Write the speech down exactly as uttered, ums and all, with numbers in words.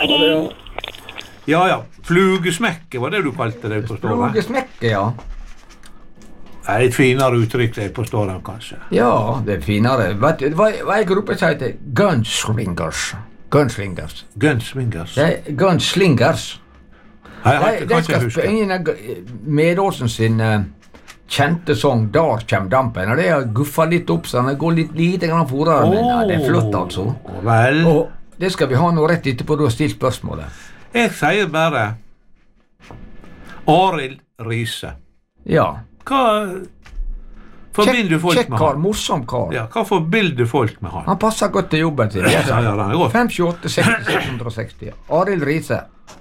Ha det. Ja, ja. Flugesmekke var det du kalte det på Ståren? Flugesmekke, ja. Det er et finere uttrykk det på Ståren, kanskje. Ja, det er finere. Vet du, hva hva er gruppe som heter Gunslingers? Gunslingers. Gunslingers. Det er Gunslingers. Nei, jeg De, kan de ikke skal huske. spille Medåsen sin uh, kjente sang «Der kjem dampen», og det har guffa litt opp, så den går litt lite grann forere, men ja, det er flott, altså. Vel, Og det skal vi ha nå rett etterpå du har stilt spørsmålet. jeg sier bare Arild Riise. Ja. Hva forbinder du folk Kjekk med kar, han? morsom kar. Ja, hva forbilder folk med han? Han passer godt til jobben sin. Ja, ja, den er god. fem sju åtte seks seks seksti. Arild Riise.